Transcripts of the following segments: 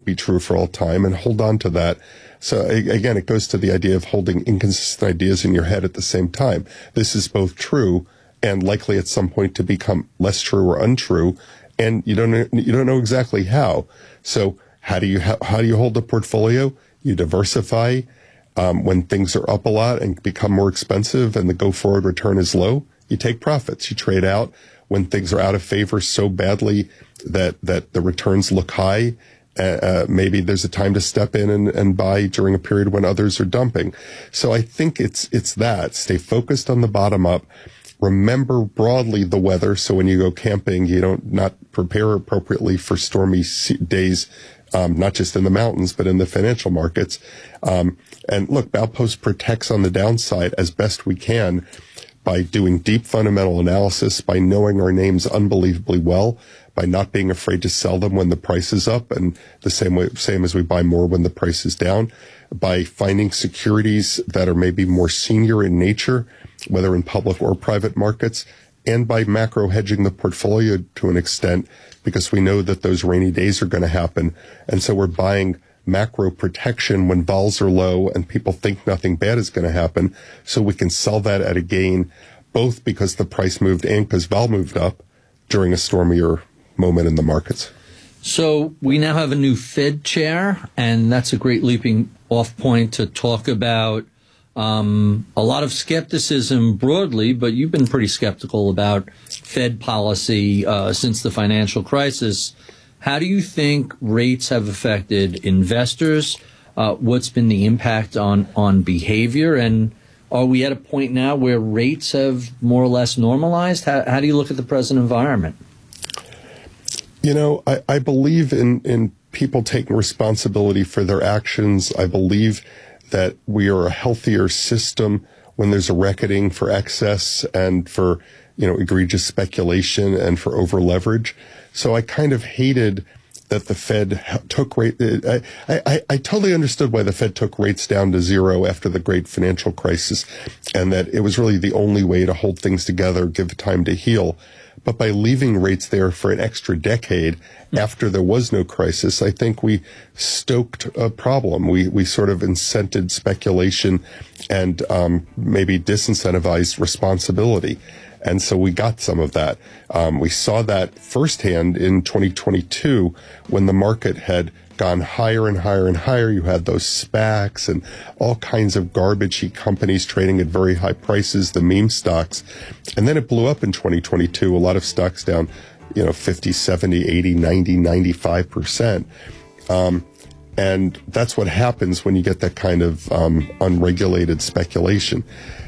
be true for all time, and hold on to that. So again, it goes to the idea of holding inconsistent ideas in your head at the same time. This is both true and likely at some point to become less true or untrue, and you don't know exactly how. So how do you hold a portfolio? You diversify. When things are up a lot and become more expensive and the go-forward return is low, you take profits. You trade out when things are out of favor so badly that the returns look high. Maybe there's a time to step in and buy during a period when others are dumping. So I think it's that. Stay focused on the bottom up. Remember broadly the weather, so when you go camping, you don't not prepare appropriately for stormy days, not just in the mountains, but in the financial markets. And look, Baupost protects on the downside as best we can by doing deep fundamental analysis, by knowing our names unbelievably well, by not being afraid to sell them when the price is up, and the same as we buy more when the price is down, by finding securities that are maybe more senior in nature, whether in public or private markets, and by macro hedging the portfolio to an extent, because we know that those rainy days are going to happen. And so we're buying macro protection when vols are low and people think nothing bad is going to happen, so we can sell that at a gain, both because the price moved and because vol moved up during a stormier moment in the markets. So we now have a new Fed chair, and that's a great leaping off point to talk about a lot of skepticism broadly, but you've been pretty skeptical about Fed policy since the financial crisis. How do you think rates have affected investors? What's been the impact on behavior? And are we at a point now where rates have more or less normalized? How do you look at the present environment? You know, I believe in people taking responsibility for their actions. I believe that we are a healthier system when there's a reckoning for excess and for, egregious speculation and for over leverage. So I kind of hated that the Fed took rate. I totally understood why the Fed took rates down to zero after the great financial crisis, and that it was really the only way to hold things together, give time to heal. But by leaving rates there for an extra decade after there was no crisis, I think we stoked a problem. We sort of incented speculation and maybe disincentivized responsibility. And so we got some of that. We saw that firsthand in 2022 when the market had gone higher and higher and higher. You had those SPACs and all kinds of garbagey companies trading at very high prices, the meme stocks. And then it blew up in 2022. A lot of stocks down, 50, 70, 80, 90, 95%. And that's what happens when you get that kind of unregulated speculation.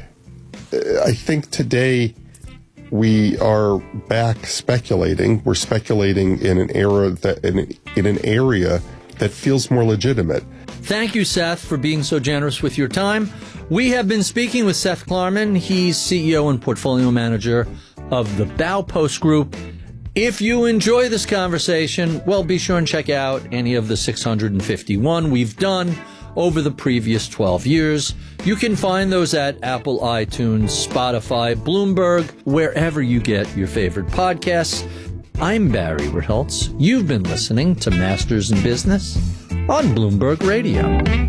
I think today we are back speculating. We're speculating in an era in an area that feels more legitimate. Thank you, Seth, for being so generous with your time. We have been speaking with Seth Klarman. He's CEO and portfolio manager of the Baupost Group. If you enjoy this conversation, well, be sure and check out any of the 651 we've done over the previous 12 years. You can find those at Apple, iTunes, Spotify, Bloomberg, wherever you get your favorite podcasts. I'm Barry Ritholtz. You've been listening to Masters in Business on Bloomberg Radio.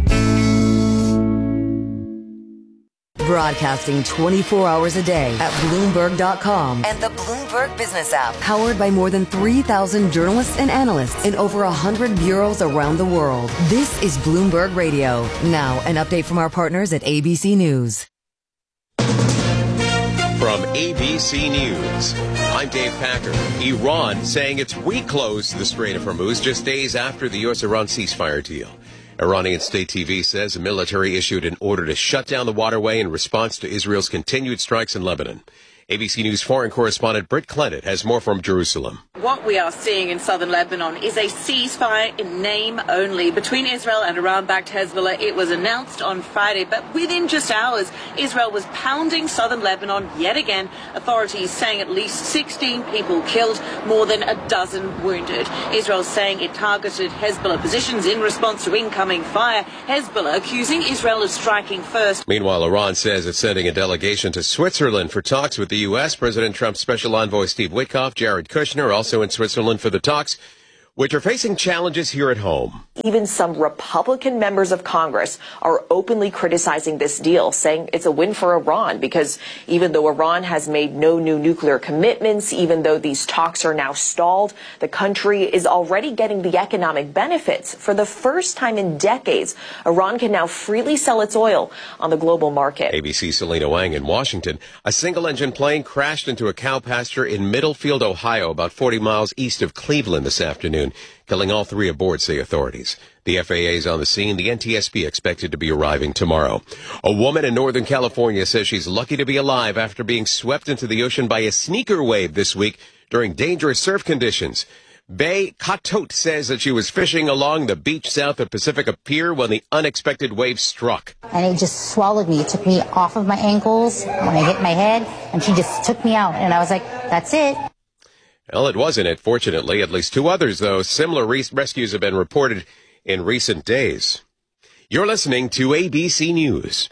Broadcasting 24 hours a day at Bloomberg.com and the Bloomberg Business app. Powered by more than 3,000 journalists and analysts in over 100 bureaus around the world. This is Bloomberg Radio. Now, an update from our partners at ABC News. From ABC News, I'm Dave Packer. Iran saying it's reclosed the Strait of Hormuz just days after the U.S.-Iran ceasefire deal. Iranian state TV says the military issued an order to shut down the waterway in response to Israel's continued strikes in Lebanon. ABC News foreign correspondent Britt Clennett has more from Jerusalem. What we are seeing in southern Lebanon is a ceasefire in name only between Israel and Iran-backed Hezbollah. It was announced on Friday, but within just hours, Israel was pounding southern Lebanon yet again. Authorities saying at least 16 people killed, more than a dozen wounded. Israel saying it targeted Hezbollah positions in response to incoming fire. Hezbollah accusing Israel of striking first. Meanwhile, Iran says it's sending a delegation to Switzerland for talks with the U.S. President Trump's special envoy Steve Witkoff, Jared Kushner, also in Switzerland for the talks. which are facing challenges here at home. Even some Republican members of Congress are openly criticizing this deal, saying it's a win for Iran because even though Iran has made no new nuclear commitments, even though these talks are now stalled, the country is already getting the economic benefits. For the first time in decades, Iran can now freely sell its oil on the global market. ABC's Selena Wang in Washington. A single-engine plane crashed into a cow pasture in Middlefield, Ohio, about 40 miles east of Cleveland this afternoon, killing all 3 aboard, say authorities. The FAA is on the scene. The NTSB expected to be arriving tomorrow. A woman in Northern California says she's lucky to be alive after being swept into the ocean by a sneaker wave this week during dangerous surf conditions. Bay Katot says that she was fishing along the beach south of Pacifica Pier when the unexpected wave struck. And it just swallowed me. It took me off of my ankles when I hit my head, and she just took me out. And I was like, that's it. Well, it wasn't it, fortunately. At least 2 others, though. Similar rescues have been reported in recent days. You're listening to ABC News.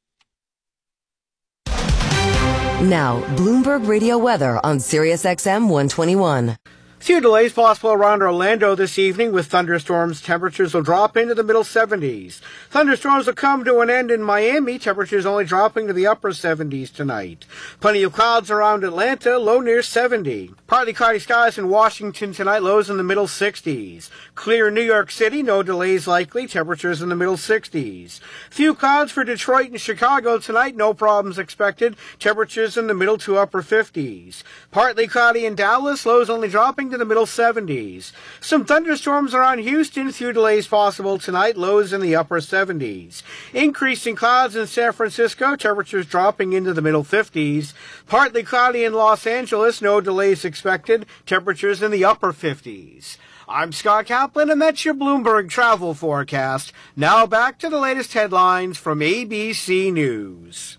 Now, Bloomberg Radio weather on SiriusXM 121. Few delays possible around Orlando this evening with thunderstorms. Temperatures will drop into the middle 70s. Thunderstorms will come to an end in Miami. Temperatures only dropping to the upper 70s tonight. Plenty of clouds around Atlanta, low near 70. Partly cloudy skies in Washington tonight, lows in the middle 60s. Clear New York City, no delays likely. Temperatures in the middle 60s. Few clouds for Detroit and Chicago tonight, no problems expected. Temperatures in the middle to upper 50s. Partly cloudy in Dallas, lows only dropping to the middle 70s. Some thunderstorms around Houston, few delays possible tonight, lows in the upper 70s. Increasing clouds in San Francisco, temperatures dropping into the middle 50s. Partly cloudy in Los Angeles, no delays expected, temperatures in the upper 50s. I'm Scott Kaplan, and that's your Bloomberg travel forecast. Now back to the latest headlines from ABC News.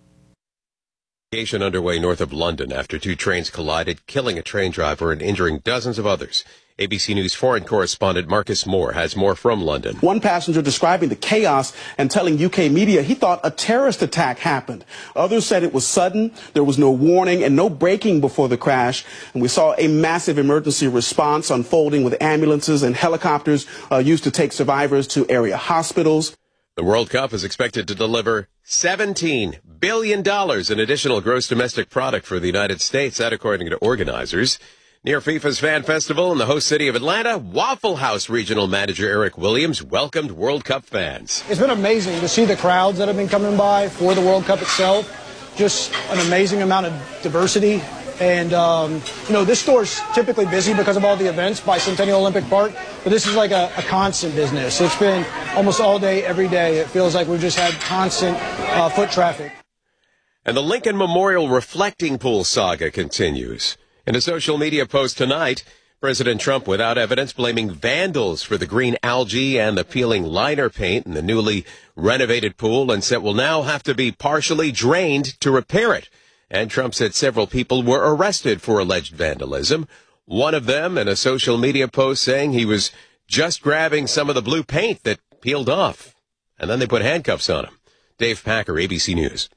Underway north of London after 2 trains collided, killing a train driver and injuring dozens of others. ABC News foreign correspondent Marcus Moore has more from London. One passenger describing the chaos and telling UK media he thought a terrorist attack happened. Others said it was sudden, there was no warning and no braking before the crash. And we saw a massive emergency response unfolding with ambulances and helicopters used to take survivors to area hospitals. The World Cup is expected to deliver $17 billion in additional gross domestic product for the United States, that according to organizers. Near FIFA's Fan Festival in the host city of Atlanta, Waffle House regional manager Eric Williams welcomed World Cup fans. It's been amazing to see the crowds that have been coming by for the World Cup itself. Just an amazing amount of diversity. And, this store's typically busy because of all the events by Centennial Olympic Park, but this is like a constant business. It's been almost all day, every day. It feels like we've just had constant foot traffic. And the Lincoln Memorial Reflecting Pool saga continues. In a social media post tonight, President Trump, without evidence, blaming vandals for the green algae and the peeling liner paint in the newly renovated pool, and said will now have to be partially drained to repair it. And Trump said several people were arrested for alleged vandalism. One of them in a social media post saying he was just grabbing some of the blue paint that peeled off. And then they put handcuffs on him. Dave Packer, ABC News.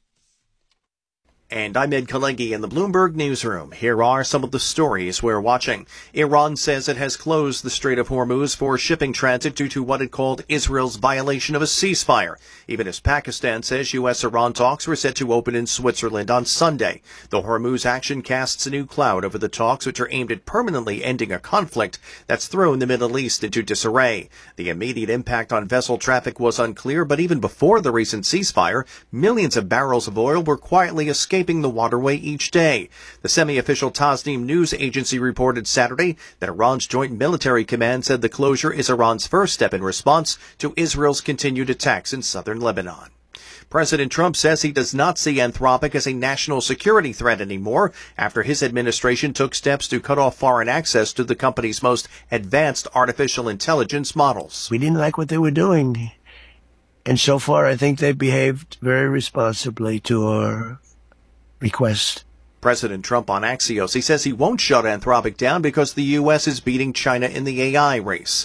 And I'm Ed Kalengi in the Bloomberg Newsroom. Here are some of the stories we're watching. Iran says it has closed the Strait of Hormuz for shipping transit due to what it called Israel's violation of a ceasefire, even as Pakistan says U.S.-Iran talks were set to open in Switzerland on Sunday. The Hormuz action casts a new cloud over the talks, which are aimed at permanently ending a conflict that's thrown the Middle East into disarray. The immediate impact on vessel traffic was unclear, but even before the recent ceasefire, millions of barrels of oil were quietly escaping the waterway each day. The semi-official Tasnim news agency reported Saturday that Iran's Joint Military Command said the closure is Iran's first step in response to Israel's continued attacks in southern Lebanon. President Trump says he does not see Anthropic as a national security threat anymore after his administration took steps to cut off foreign access to the company's most advanced artificial intelligence models. We didn't like what they were doing. And so far, I think they behaved very responsibly to our request. President Trump on Axios, he says he won't shut Anthropic down because the U.S. is beating China in the AI race.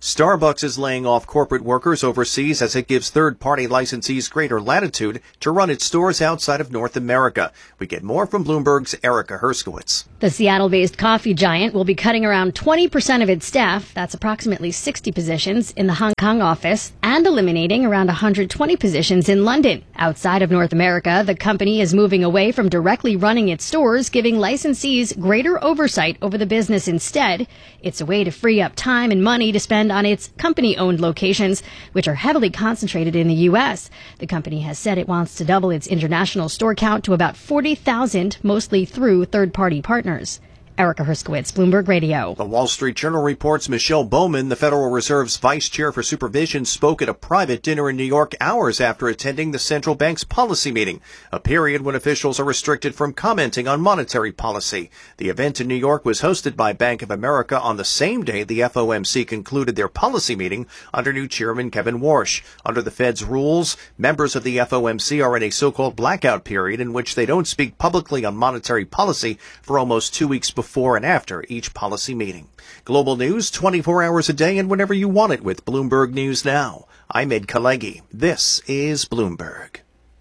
Starbucks is laying off corporate workers overseas as it gives third-party licensees greater latitude to run its stores outside of North America. We get more from Bloomberg's Erica Herskowitz. The Seattle-based coffee giant will be cutting around 20% of its staff, that's approximately 60 positions, in the Hong Kong office, and eliminating around 120 positions in London. Outside of North America, the company is moving away from directly running its stores, giving licensees greater oversight over the business instead. It's a way to free up time and money to spend on its company-owned locations, which are heavily concentrated in the U.S. The company has said it wants to double its international store count to about 40,000, mostly through third-party partners. Erica Herskowitz, Bloomberg Radio. The Wall Street Journal reports Michelle Bowman, the Federal Reserve's vice chair for supervision, spoke at a private dinner in New York hours after attending the central bank's policy meeting, a period when officials are restricted from commenting on monetary policy. The event in New York was hosted by Bank of America on the same day the FOMC concluded their policy meeting under new chairman Kevin Warsh. Under the Fed's rules, members of the FOMC are in a so-called blackout period in which they don't speak publicly on monetary policy for almost 2 weeks before and after each policy meeting. Global news 24 hours a day and whenever you want it with Bloomberg News Now. I'm Ed Kalegi. This is Bloomberg.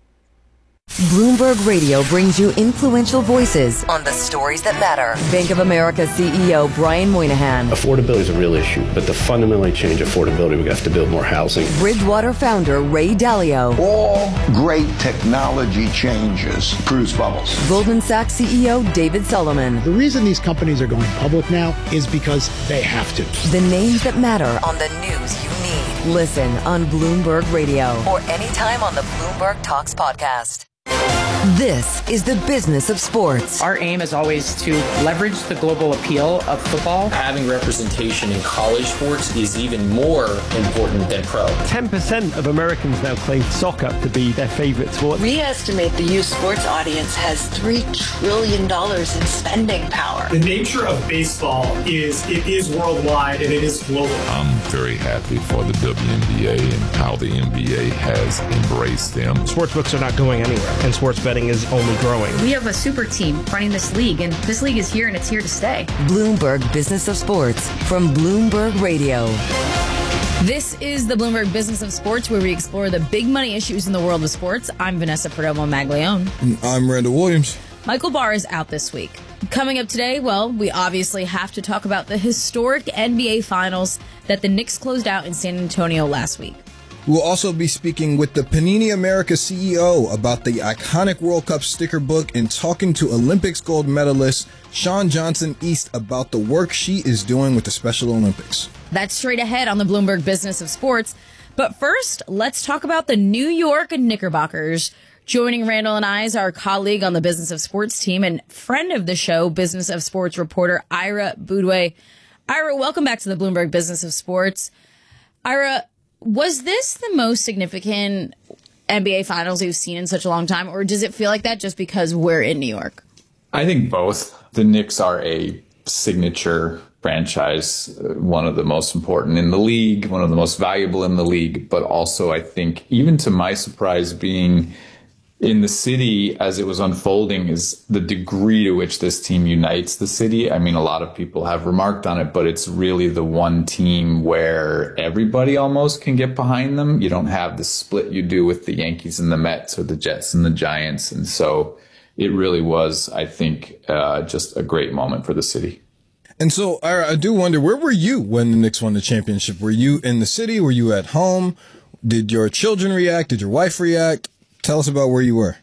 Bloomberg Radio brings you influential voices on the stories that matter. Bank of America CEO Brian Moynihan. Affordability is a real issue, but to fundamentally change affordability, we have to build more housing. Bridgewater founder Ray Dalio. All great technology changes produce bubbles. Goldman Sachs CEO David Solomon. The reason these companies are going public now is because they have to. The names that matter on the news you need. Listen on Bloomberg Radio or anytime on the Bloomberg Talks podcast. This is the business of sports. Our aim is always to leverage the global appeal of football. Having representation in college sports is even more important than pro. 10% of Americans now claim soccer to be their favorite sport. We estimate the youth sports audience has $3 trillion in spending power. The nature of baseball is it is worldwide and it is global. I'm very happy for the WNBA and how the NBA has embraced them. Sportsbooks are not going anywhere, and sports betting is only growing. We have a super team running this league, and this league is here and it's here to stay. Bloomberg Business of Sports from Bloomberg Radio. This is the Bloomberg Business of Sports, where we explore the big money issues in the world of sports. I'm Vanessa Perdomo-Maglione. And I'm Randall Williams. Michael Barr is out this week. Coming up today, well, we obviously have to talk about the historic NBA Finals that the Knicks closed out in San Antonio last week. We'll also be speaking with the Panini America CEO about the iconic World Cup sticker book and talking to Olympics gold medalist Shawn Johnson-East about the work she is doing with the Special Olympics. That's straight ahead on the Bloomberg Business of Sports. But first, let's talk about the New York Knickerbockers. Joining Randall and I is our colleague on the Business of Sports team and friend of the show, Business of Sports reporter Ira Boudway. Ira, welcome back to the Bloomberg Business of Sports. Ira, was this the most significant NBA Finals you've seen in such a long time, or does it feel like that just because we're in New York? I think both. The Knicks are a signature franchise, one of the most important in the league, one of the most valuable in the league, but also I think, even to my surprise, being in the city as it was unfolding, is the degree to which this team unites the city. I mean, a lot of people have remarked on it, but it's really the one team where everybody almost can get behind them. You don't have the split you do with the Yankees and the Mets or the Jets and the Giants. And so it really was, I think, just a great moment for the city. And so, Ira, I do wonder, where were you when the Knicks won the championship? Were you in the city? Were you at home? Did your children react? Did your wife react? Tell us about where you were.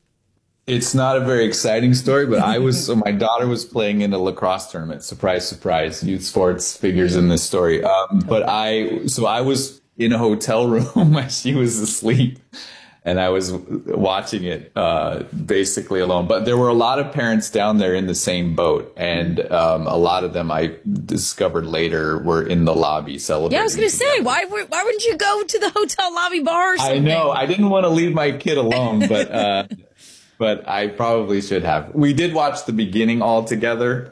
It's not a very exciting story, but so my daughter was playing in a lacrosse tournament. Surprise, surprise. Youth sports figures in this story. But I was in a hotel room while she was asleep, and I was watching it basically alone. But there were a lot of parents down there in the same boat, and a lot of them I discovered later were in the lobby celebrating. Yeah, I was going to say, why wouldn't you go to the hotel lobby bar or something? I know. I didn't want to leave my kid alone, but I probably should have. We did watch the beginning all together,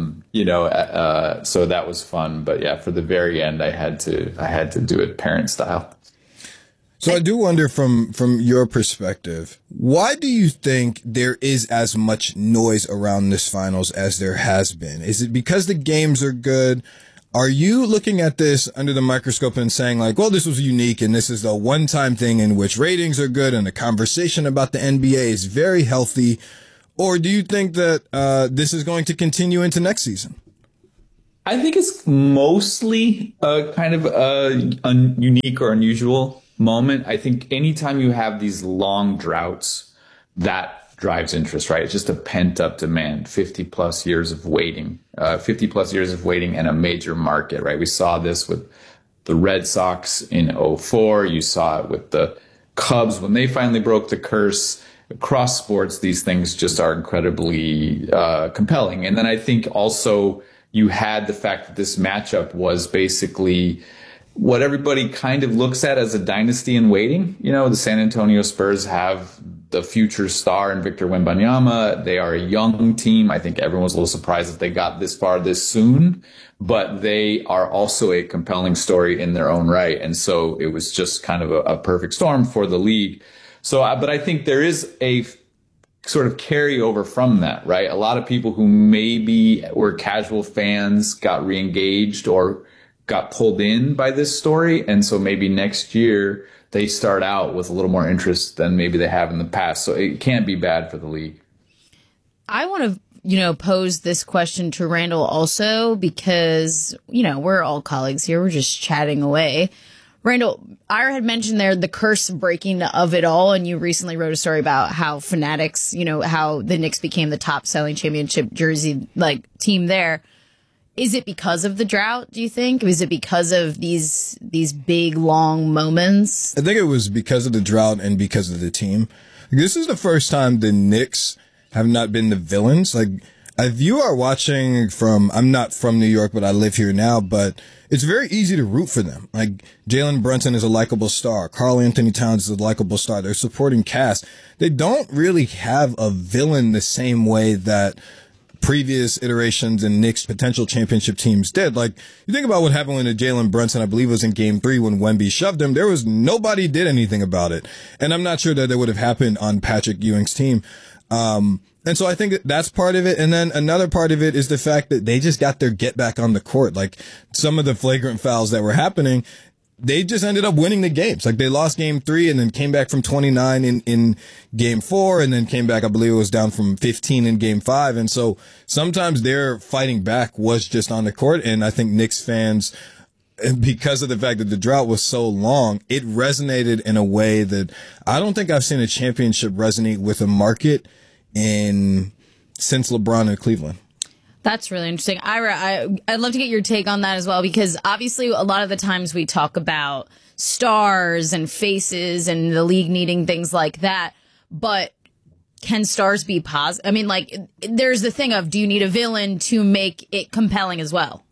so that was fun. But yeah, for the very end, I had to do it parent style. So I do wonder from your perspective, why do you think there is as much noise around this finals as there has been? Is it because the games are good? Are you looking at this under the microscope and saying like, well, this was unique and this is a one-time thing in which ratings are good and the conversation about the NBA is very healthy? Or do you think that this is going to continue into next season? I think it's mostly a kind of a unique or unusual moment. I think anytime you have these long droughts, that drives interest, right? It's just a pent up demand, 50 plus years of waiting and a major market, right? We saw this with the Red Sox in 2004. You saw it with the Cubs when they finally broke the curse. Across sports, these things just are incredibly compelling. And then I think also you had the fact that this matchup was basically what everybody kind of looks at as a dynasty in waiting. You know, the San Antonio Spurs have the future star in Victor Wembanyama. They are a young team. I think everyone was a little surprised that they got this far this soon, but they are also a compelling story in their own right. And so it was just kind of a perfect storm for the league. So, but I think there is a sort of carryover from that, right? A lot of people who maybe were casual fans got re-engaged or got pulled in by this story. And so maybe next year they start out with a little more interest than maybe they have in the past. So it can't be bad for the league. I want to, pose this question to Randall also because, we're all colleagues here. We're just chatting away. Randall, Ira had mentioned there the curse breaking of it all, and you recently wrote a story about how Fanatics, how the Knicks became the top selling championship jersey team there. Is it because of the drought, do you think? Is it because of these big, long moments? I think it was because of the drought and because of the team. This is the first time the Knicks have not been the villains. If you are watching I'm not from New York, but I live here now, but it's very easy to root for them. Jalen Brunson is a likable star. Karl Anthony Towns is a likable star. They're supporting cast. They don't really have a villain the same way that previous iterations and Knicks potential championship teams did. You think about what happened with Jalen Brunson, I believe it was in game 3 when Wemby shoved him. There was nobody did anything about it. And I'm not sure that would have happened on Patrick Ewing's team. And so I think that's part of it. And then another part of it is the fact that they just got their get back on the court. Some of the flagrant fouls that were happening, they just ended up winning the games. They lost game 3 and then came back from 29 in game 4 and then came back, I believe it was down from 15 in game 5. And so sometimes their fighting back was just on the court. And I think Knicks fans, because of the fact that the drought was so long, it resonated in a way that I don't think I've seen a championship resonate with a market since LeBron in Cleveland. That's really interesting. Ira, I'd love to get your take on that as well, because obviously a lot of the times we talk about stars and faces and the league needing things like that, but can stars be positive? I mean, there's the thing of, do you need a villain to make it compelling as well?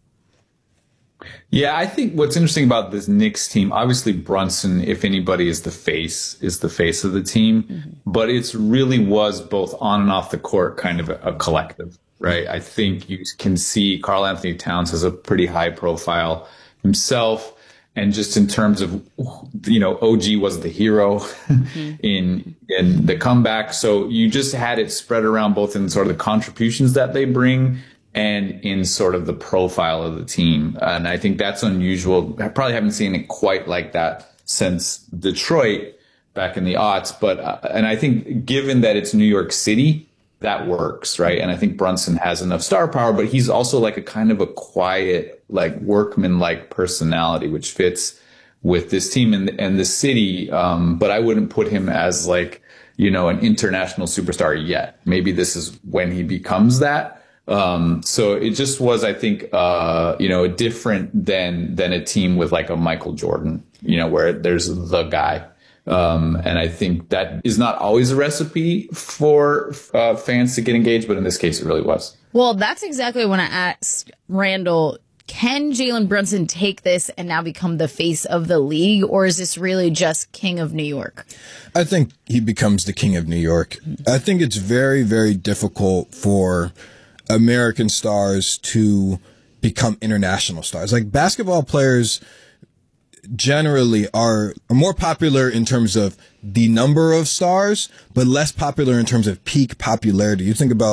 Yeah, I think what's interesting about this Knicks team, obviously Brunson, if anybody, is the face of the team, but it's really was both on and off the court kind of a collective, right? I think you can see Karl Anthony Towns has a pretty high profile himself. And just in terms of, OG was the hero in the comeback. So you just had it spread around both in sort of the contributions that they bring and in sort of the profile of the team. And I think that's unusual. I probably haven't seen it quite like that since Detroit back in the aughts. But, and I think given that it's New York City, that works, right? And I think Brunson has enough star power, but he's also a kind of a quiet, workman-like personality, which fits with this team and the city. But I wouldn't put him as an international superstar yet. Maybe this is when he becomes that. So it just was, I think, different than a team with a Michael Jordan, where there's the guy. And I think that is not always a recipe for fans to get engaged, but in this case, it really was. Well, that's exactly when I asked Randall, can Jalen Brunson take this and now become the face of the league, or is this really just King of New York? I think he becomes the King of New York. I think it's very, very difficult for American stars to become international stars. Basketball players generally are more popular in terms of the number of stars, but less popular in terms of peak popularity. You think about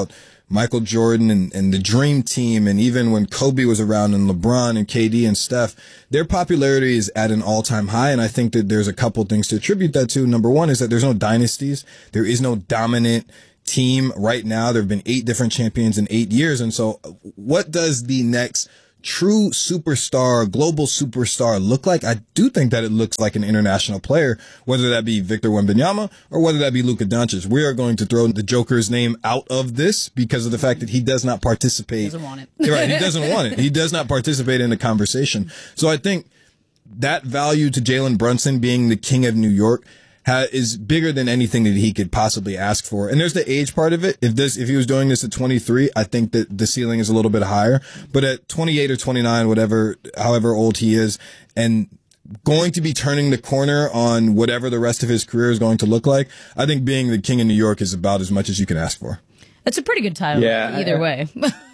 Michael Jordan and the Dream Team, and even when Kobe was around and LeBron and KD and Steph, their popularity is at an all-time high. And I think that there's a couple things to attribute that to. Number one is that there's no dynasties. There is no dominant team right now. There have been 8 different champions in 8 years. And so what does the next true superstar, global superstar look like? I do think that it looks like an international player, whether that be Victor Wembanyama or whether that be Luka Doncic. We are going to throw the Joker's name out of this because of the fact that he does not participate. He doesn't want it. Right, he doesn't want it. He does not participate in the conversation. So I think that value to Jalen Brunson being the king of New York is bigger than anything that he could possibly ask for. And there's the age part of it. If he was doing this at 23, I think that the ceiling is a little bit higher. But at 28 or 29, however old he is, and going to be turning the corner on whatever the rest of his career is going to look like, I think being the king of New York is about as much as you can ask for. That's a pretty good title either way.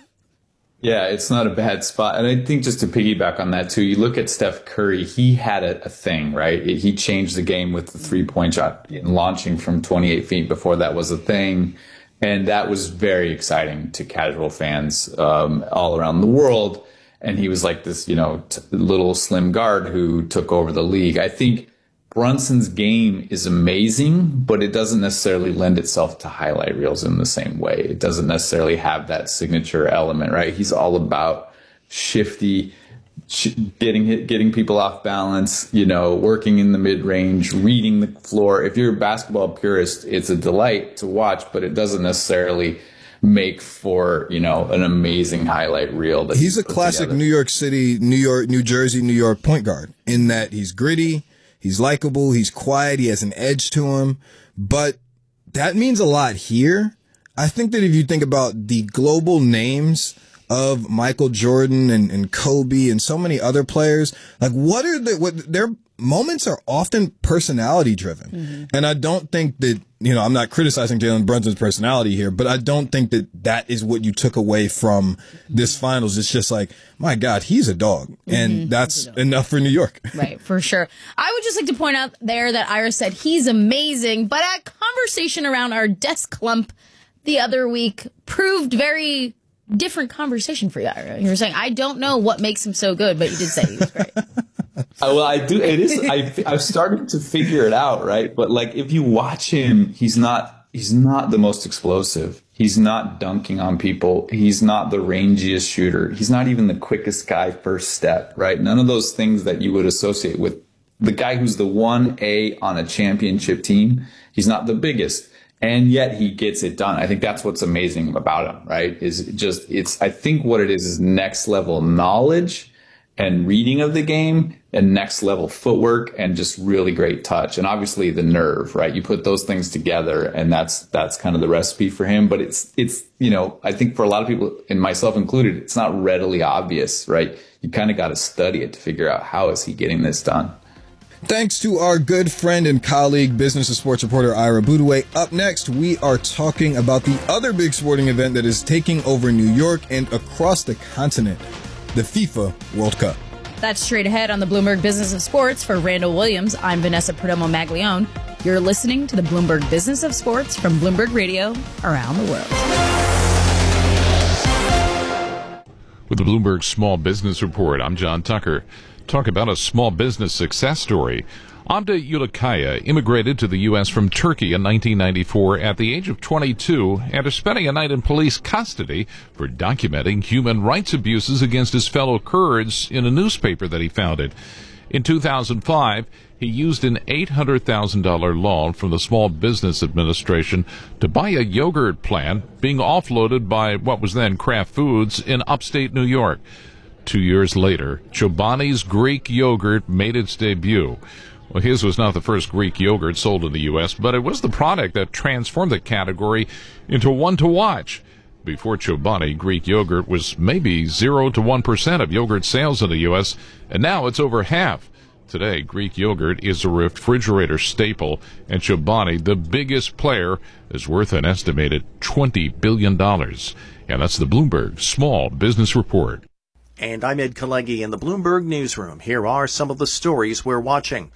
Yeah, it's not a bad spot. And I think just to piggyback on that too, you look at Steph Curry, he had a thing, right? He changed the game with the 3-point shot, launching from 28 feet before that was a thing. And that was very exciting to casual fans all around the world. And he was like this, little slim guard who took over the league. I think Brunson's game is amazing, but it doesn't necessarily lend itself to highlight reels in the same way. It doesn't necessarily have that signature element, right? He's all about shifty, getting people off balance, working in the mid-range, reading the floor. If you're a basketball purist, it's a delight to watch, but it doesn't necessarily make for, an amazing highlight reel. He's a classic together. New York City, New Jersey, New York point guard in that he's gritty. He's likable. He's quiet. He has an edge to him. But that means a lot here. I think that if you think about the global names of Michael Jordan and Kobe and so many other players, like what their moments are often personality driven. Mm-hmm. And I don't think that, I'm not criticizing Jalen Brunson's personality here, but I don't think that is what you took away from this finals. It's just like, my God, he's a dog. And that's enough for New York. Right, for sure. I would just like to point out there that Ira said he's amazing, but a conversation around our desk lump the other week proved very different conversation for you, Ira. You were saying, I don't know what makes him so good, but you did say he was great. Well, I do. It is. I've started to figure it out, right? But like, if you watch him, he's not the most explosive. He's not dunking on people. He's not the rangiest shooter. He's not even the quickest guy first step, right? None of those things that you would associate with the guy who's the 1A on a championship team. He's not the biggest. And yet he gets it done. I think that's what's amazing about him, right? I think what it is next level knowledge and reading of the game and next level footwork and just really great touch. And obviously the nerve, right? You put those things together and that's kind of the recipe for him. But it's, I think for a lot of people, and myself included, it's not readily obvious, right? You kind of got to study it to figure out how is he getting this done. Thanks to our good friend and colleague, business and sports reporter Ira Boudouet. Up next, we are talking about the other big sporting event that is taking over New York and across the continent, the FIFA World Cup. That's straight ahead on the Bloomberg Business of Sports. For Randall Williams, I'm Vanessa Perdomo-Maglione. You're listening to the Bloomberg Business of Sports from Bloomberg Radio around the world. With the Bloomberg Small Business Report, I'm John Tucker. Talk about a small business success story. Abda Ulukaya immigrated to the U.S. from Turkey in 1994 at the age of 22 after spending a night in police custody for documenting human rights abuses against his fellow Kurds in a newspaper that he founded. In 2005, he used an $800,000 loan from the Small Business Administration to buy a yogurt plant being offloaded by what was then Kraft Foods in upstate New York. 2 years later, Chobani's Greek yogurt made its debut. Well, his was not the first Greek yogurt sold in the U.S., but it was the product that transformed the category into one to watch. Before Chobani, Greek yogurt was maybe 0 to 1% of yogurt sales in the U.S., and now it's over half. Today, Greek yogurt is a refrigerator staple, and Chobani, the biggest player, is worth an estimated $20 billion. And that's the Bloomberg Small Business Report. And I'm Ed Kalegi in the Bloomberg Newsroom. Here are some of the stories we're watching.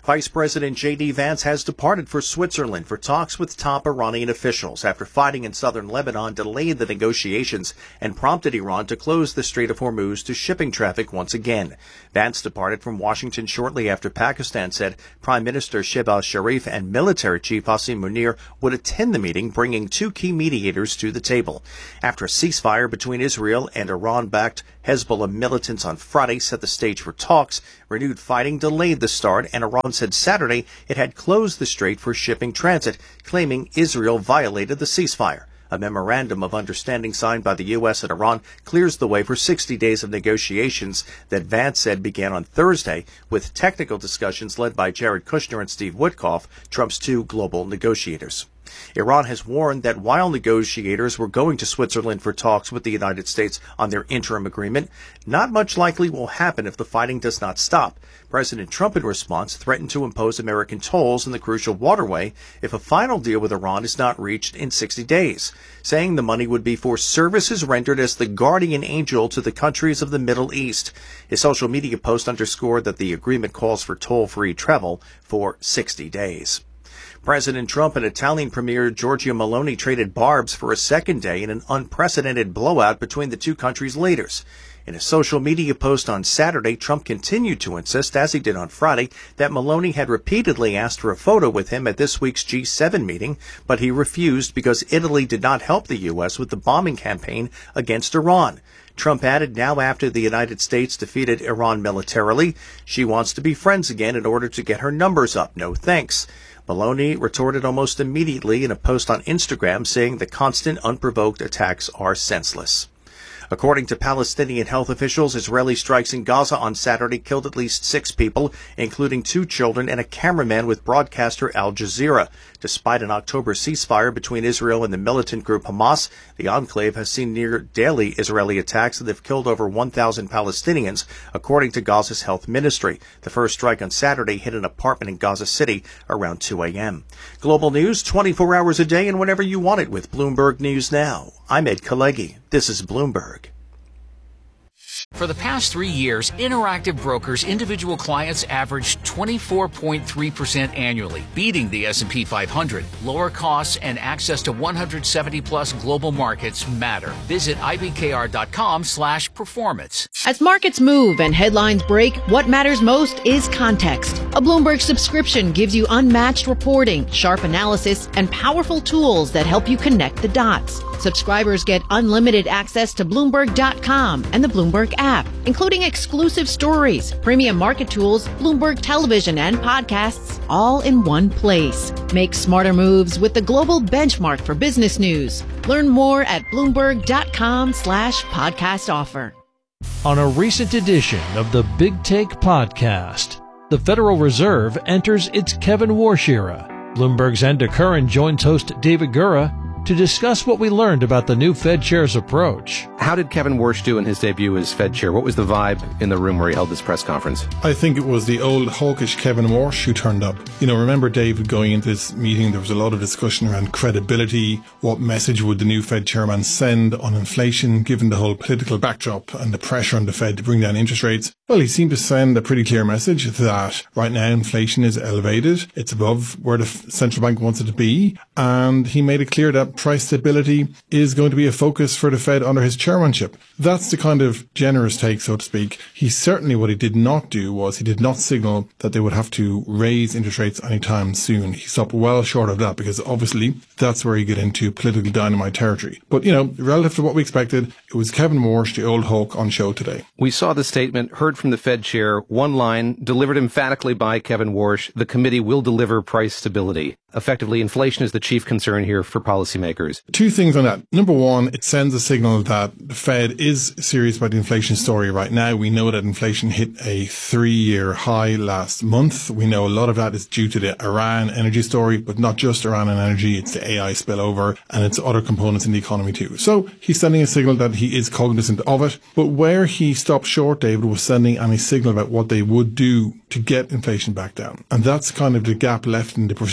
Vice President J.D. Vance has departed for Switzerland for talks with top Iranian officials after fighting in southern Lebanon delayed the negotiations and prompted Iran to close the Strait of Hormuz to shipping traffic once again. Vance departed from Washington shortly after Pakistan said Prime Minister Shehbaz Sharif and military chief Hossein Munir would attend the meeting, bringing two key mediators to the table. After a ceasefire between Israel and Iran-backed Hezbollah militants on Friday set the stage for talks, renewed fighting delayed the start, and Iran said Saturday it had closed the strait for shipping transit, claiming Israel violated the ceasefire. A memorandum of understanding signed by the U.S. and Iran clears the way for 60 days of negotiations that Vance said began on Thursday, with technical discussions led by Jared Kushner and Steve Witkoff, Trump's two global negotiators. Iran has warned that while negotiators were going to Switzerland for talks with the United States on their interim agreement, not much likely will happen if the fighting does not stop. President Trump, in response, threatened to impose American tolls in the crucial waterway if a final deal with Iran is not reached in 60 days, saying the money would be for services rendered as the guardian angel to the countries of the Middle East. His social media post underscored that the agreement calls for toll-free travel for 60 days. President Trump and Italian Premier Giorgia Meloni traded barbs for a second day in an unprecedented blowout between the two countries' leaders. In a social media post on Saturday, Trump continued to insist, as he did on Friday, that Meloni had repeatedly asked for a photo with him at this week's G7 meeting, but he refused because Italy did not help the U.S. with the bombing campaign against Iran. Trump added, now after the United States defeated Iran militarily, she wants to be friends again in order to get her numbers up. No thanks. Meloni retorted almost immediately in a post on Instagram saying the constant, unprovoked attacks are senseless. According to Palestinian health officials, Israeli strikes in Gaza on Saturday killed at least 6 people, including 2 children and a cameraman with broadcaster Al Jazeera. Despite an October ceasefire between Israel and the militant group Hamas, the enclave has seen near daily Israeli attacks that have killed over 1,000 Palestinians, according to Gaza's health ministry. The first strike on Saturday hit an apartment in Gaza City around 2 a.m. Global news 24 hours a day and whenever you want it with Bloomberg News Now. I'm Ed Kalegi. This is Bloomberg. For the past 3 years, Interactive Brokers individual clients averaged 24.3% annually, beating the S&P 500. Lower costs and access to 170-plus global markets matter. Visit ibkr.com/performance. As markets move and headlines break, what matters most is context. A Bloomberg subscription gives you unmatched reporting, sharp analysis, and powerful tools that help you connect the dots. Subscribers get unlimited access to Bloomberg.com and the Bloomberg app, including exclusive stories, premium market tools, Bloomberg television, and podcasts, all in one place. Make smarter moves with the global benchmark for business news. Learn more at Bloomberg.com/podcast offer. On a recent edition of the Big Take podcast, the Federal Reserve enters its Kevin Warsh era. Bloomberg's Enda Curran joins host David Gura to discuss what we learned about the new Fed chair's approach. How did Kevin Warsh do in his debut as Fed chair? What was the vibe in the room where he held this press conference? I think it was the old hawkish Kevin Warsh who turned up. You know, remember, David, going into this meeting, there was a lot of discussion around credibility. What message would the new Fed chairman send on inflation, given the whole political backdrop and the pressure on the Fed to bring down interest rates? Well, he seemed to send a pretty clear message that right now inflation is elevated. It's above where the central bank wants it to be. And he made it clear that price stability is going to be a focus for the Fed under his chairmanship. That's the kind of generous take, so to speak. What he did not do was he did not signal that they would have to raise interest rates anytime soon. He stopped well short of that because obviously that's where you get into political dynamite territory. But, you know, relative to what we expected, it was Kevin Warsh, the old hawk, on show today. We saw the statement, heard from the Fed chair, one line, delivered emphatically by Kevin Warsh, the committee will deliver price stability. Effectively, inflation is the chief concern here for policymakers. 2 things on that. Number one, it sends a signal that the Fed is serious about the inflation story right now. We know that inflation hit a 3-year high last month. We know a lot of that is due to the Iran energy story, but not just Iran and energy. It's the AI spillover and it's other components in the economy too. So he's sending a signal that he is cognizant of it. But where he stopped short, David, was sending any signal about what they would do to get inflation back down. And that's kind of the gap left in the proceedings.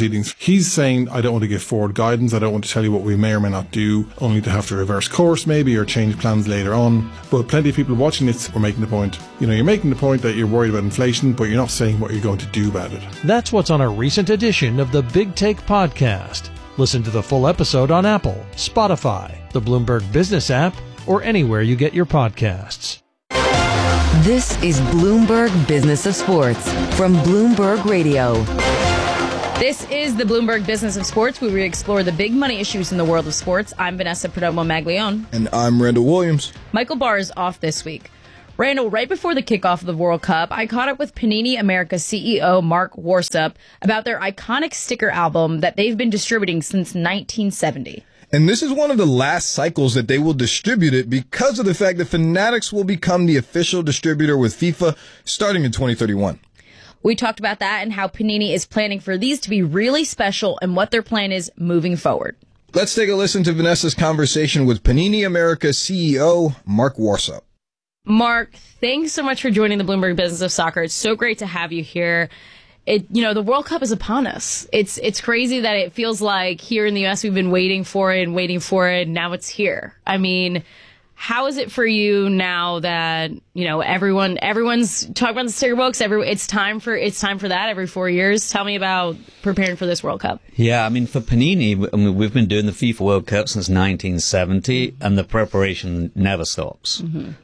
He's saying, I don't want to give forward guidance. I don't want to tell you what we may or may not do, only to have to reverse course maybe or change plans later on. But plenty of people watching this were making the point. You're making the point that you're worried about inflation, but you're not saying what you're going to do about it. That's what's on a recent edition of the Big Take podcast. Listen to the full episode on Apple, Spotify, the Bloomberg Business app, or anywhere you get your podcasts. This is Bloomberg Business of Sports from Bloomberg Radio. This is the Bloomberg Business of Sports, where we explore the big money issues in the world of sports. I'm Vanessa Perdomo-Maglione. And I'm Randall Williams. Michael Barr is off this week. Randall, right before the kickoff of the World Cup, I caught up with Panini America CEO Mark Warsup about their iconic sticker album that they've been distributing since 1970. And this is one of the last cycles that they will distribute it because of the fact that Fanatics will become the official distributor with FIFA starting in 2031. We talked about that and how Panini is planning for these to be really special and what their plan is moving forward. Let's take a listen to Vanessa's conversation with Panini America CEO Mark Warsup. Mark, thanks so much for joining the Bloomberg Business of Soccer. It's so great to have you here. The World Cup is upon us. It's crazy that it feels like here in the U.S. we've been waiting for it, and now it's here. I mean, how is it for you now that, everyone's talking about the sticker books? It's time for that every 4 years. Tell me about preparing for this World Cup. Yeah, I mean, for Panini, we've been doing the FIFA World Cup since 1970, and the preparation never stops.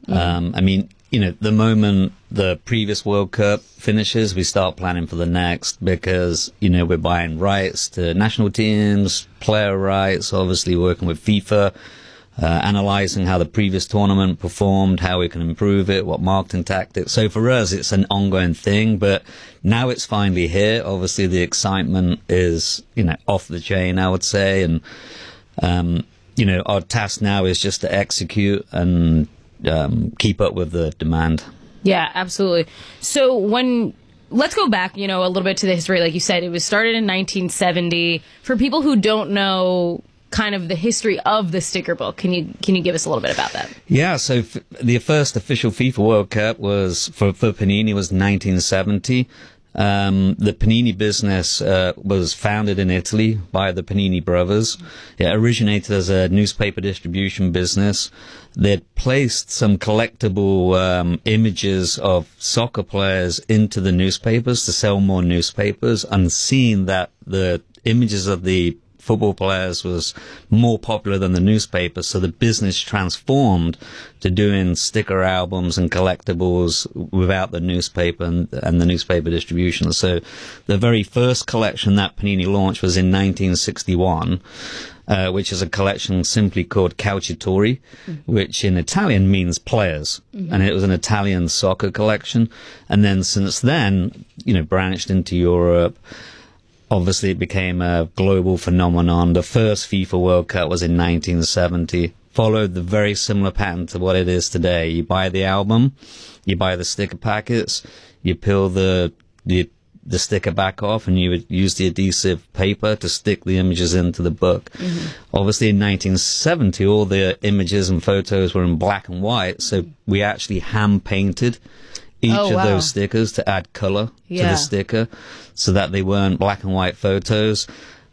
The moment the previous World Cup finishes, we start planning for the next because, we're buying rights to national teams, player rights, obviously working with FIFA, analyzing how the previous tournament performed, how we can improve it, what marketing tactics. So for us, it's an ongoing thing, but now it's finally here. Obviously, the excitement is, off the chain, I would say. And, our task now is just to execute and keep up with the demand. Yeah, absolutely. So let's go back, a little bit to the history. Like you said, it was started in 1970. For people who don't know kind of the history of the sticker book, can you give us a little bit about that? Yeah, so the first official FIFA World Cup was for Panini was 1970. The Panini business was founded in Italy by the Panini brothers. It originated as a newspaper distribution business. They'd placed some collectible images of soccer players into the newspapers to sell more newspapers, and seeing that the images of the football players was more popular than the newspaper, so the business transformed to doing sticker albums and collectibles without the newspaper and the newspaper distribution. So the very first collection that Panini launched was in 1961, which is a collection simply called Calciatori, which in Italian means players. And it was an Italian soccer collection. And then since then, branched into Europe. Obviously, it became a global phenomenon. The first FIFA World Cup was in 1970. Followed the very similar pattern to what it is today. You buy the album, you buy the sticker packets, you peel the sticker back off, and you would use the adhesive paper to stick the images into the book. Obviously, in 1970, all the images and photos were in black and white, so we actually hand-painted each of those stickers to add color to the sticker so that they weren't black and white photos.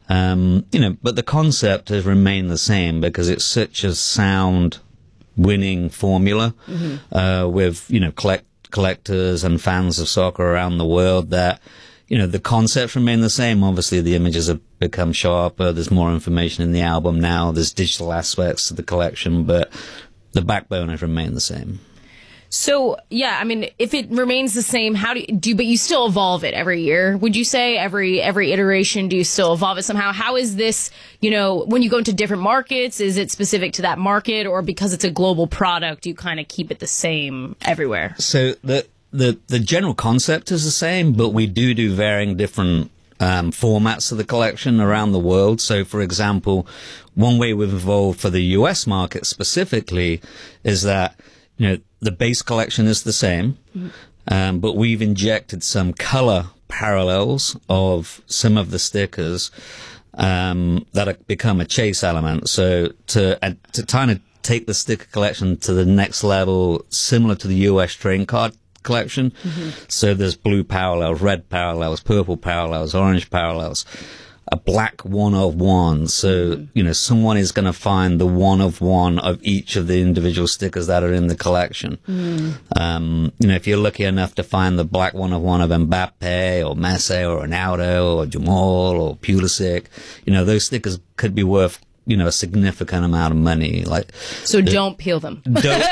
But the concept has remained the same because it's such a sound winning formula with, collectors and fans of soccer around the world that, the concepts remain the same. Obviously, the images have become sharper. There's more information in the album now. There's digital aspects to the collection, but the backbone has remained the same. So, yeah, I mean, if it remains the same, how but you still evolve it every year? Would you say every iteration, do you still evolve it somehow? How is this, when you go into different markets, is it specific to that market, or because it's a global product, you kind of keep it the same everywhere? So the general concept is the same, but we do varying different formats of the collection around the world. So, for example, one way we've evolved for the US market specifically is that, the base collection is the same, but we've injected some color parallels of some of the stickers that have become a chase element. So to kind of take the sticker collection to the next level, similar to the US trading card collection. So there's blue parallels, red parallels, purple parallels, orange parallels. a black one of one. So, someone is going to find the one of one of each of the individual stickers that are in the collection. If you're lucky enough to find the black one of one of Mbappe or Messi or Ronaldo or Jamal or Pulisic, those stickers could be worth a significant amount of money. Don't peel them.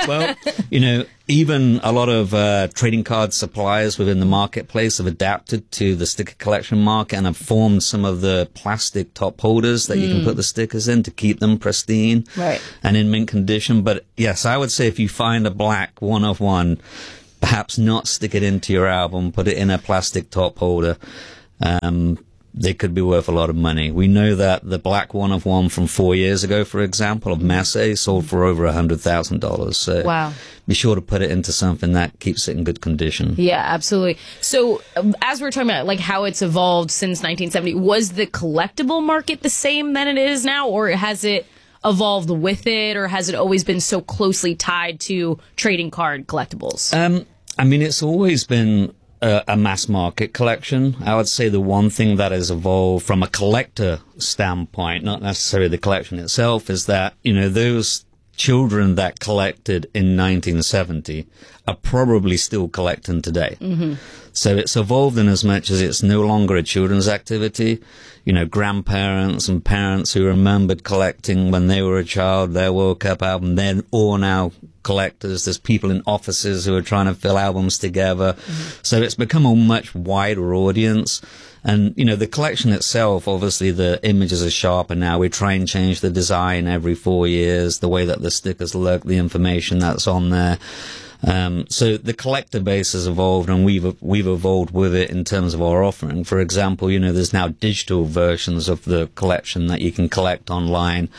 Even a lot of trading card suppliers within the marketplace have adapted to the sticker collection market and have formed some of the plastic top holders that you can put the stickers in to keep them pristine and in mint condition. But yes, I would say if you find a black one of one, perhaps not stick it into your album, put it in a plastic top holder. They could be worth a lot of money. We know that the black one of one from 4 years ago, for example, of Messi sold for over $100,000. So wow. Be sure to put it into something that keeps it in good condition. Yeah, absolutely. So as we're talking about how it's evolved since 1970, was the collectible market the same than it is now, or has it evolved with it, or has it always been so closely tied to trading card collectibles? It's always been a mass market collection. I would say the one thing that has evolved from a collector standpoint, not necessarily the collection itself, is that, those children that collected in 1970 are probably still collecting today. So it's evolved in as much as it's no longer a children's activity. Grandparents and parents who remembered collecting when they were a child, their World Cup album, they're all now collectors. There's people in offices who are trying to fill albums together. So it's become a much wider audience. And, the collection itself, obviously the images are sharper now. We try and change the design every 4 years, the way that the stickers look, the information that's on there. So the collector base has evolved, and we've evolved with it in terms of our offering. For example, there's now digital versions of the collection that you can collect online.